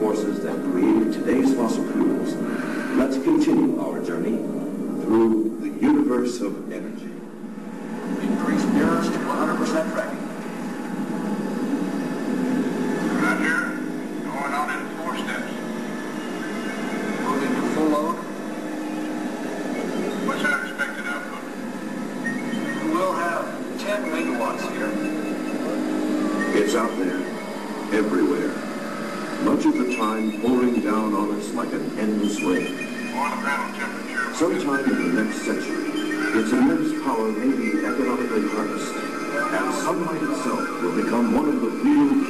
forces that created today's fossil fuels, let's continue our journey through the universe of energy. Increase mirrors to 100% tracking. Roger. Going on in 4 steps. Moving to full load. What's our expected output? We'll have 10 megawatts here. It's out there, everywhere. Much of the time pouring down on us like an endless rain. Oil panel temperature. Sometime in the next century, its immense power may be economically harnessed, and sunlight itself will become one of the real